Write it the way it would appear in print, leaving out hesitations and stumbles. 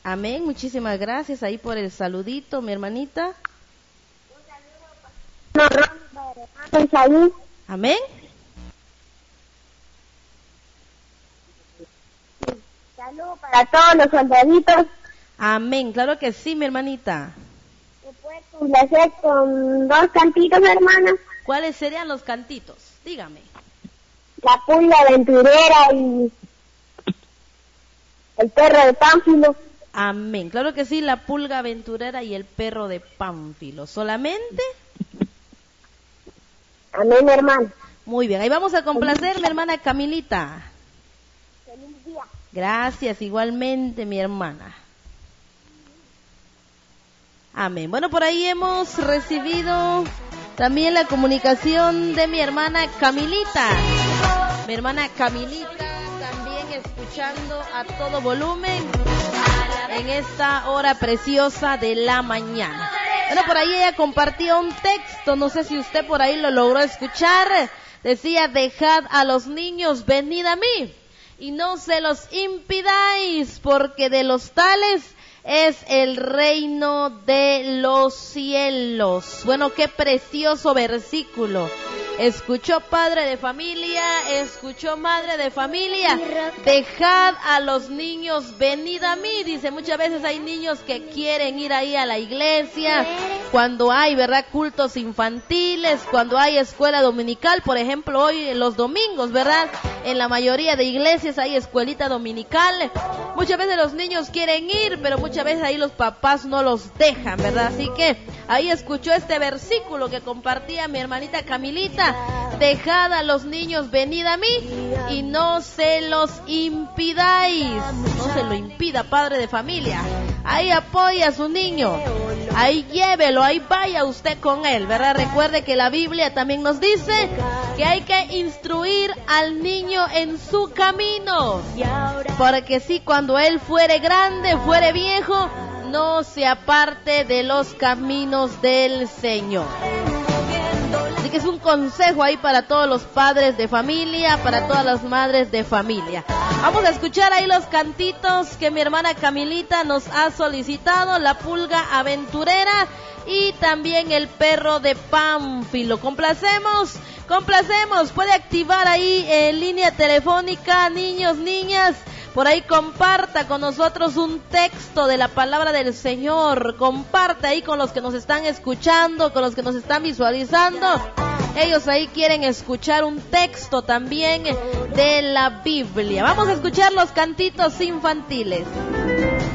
Amén, muchísimas gracias ahí por el saludito, mi hermanita. Amén. Saludos para todos los soldaditos. Amén, claro que sí, mi hermanita. ¿Me puedes complacer con 2 cantitos, hermana? ¿Cuáles serían los cantitos? Dígame. La pulga aventurera y el perro de Pánfilo. Amén, claro que sí, la pulga aventurera y el perro de Pánfilo. ¿Solamente? Amén, hermano. Muy bien, ahí vamos a complacer, mi hermana Camilita. Feliz día. Gracias, igualmente, mi hermana. Amén. Bueno, por ahí hemos recibido también la comunicación de mi hermana Camilita. Mi hermana Camilita también escuchando a todo volumen en esta hora preciosa de la mañana. Bueno, por ahí ella compartió un texto, no sé si usted por ahí lo logró escuchar. Decía, dejad a los niños, venid a mí, y no se los impidáis, porque de los tales es el reino de los cielos. Bueno, qué precioso versículo. Escuchó padre de familia, escuchó madre de familia, dejad a los niños, venid a mí. Dice, muchas veces hay niños que quieren ir ahí a la iglesia, cuando hay, ¿verdad?, cultos infantiles, cuando hay escuela dominical, por ejemplo, hoy los domingos, ¿verdad?, en la mayoría de iglesias hay escuelita dominical. Muchas veces los niños quieren ir, pero muchas veces ahí los papás no los dejan, ¿verdad? Así que ahí escuchó este versículo que compartía mi hermanita Camilita. Dejad a los niños, venid a mí, y no se los impidáis. No se lo impida, padre de familia. Ahí apoya a su niño, ahí llévelo, ahí vaya usted con él, ¿verdad? Recuerde que la Biblia también nos dice que hay que instruir al niño en su camino, porque si cuando él fuere grande, fuere viejo, no se aparte de los caminos del Señor. Así que es un consejo ahí para todos los padres de familia, para todas las madres de familia. Vamos a escuchar ahí los cantitos que mi hermana Camilita nos ha solicitado, la pulga aventurera y también el perro de Pánfilo. Complacemos, puede activar ahí en línea telefónica, niños, niñas. Por ahí comparta con nosotros un texto de la palabra del Señor. Comparte ahí con los que nos están escuchando, con los que nos están visualizando. Ellos ahí quieren escuchar un texto también de la Biblia. Vamos a escuchar los cantitos infantiles.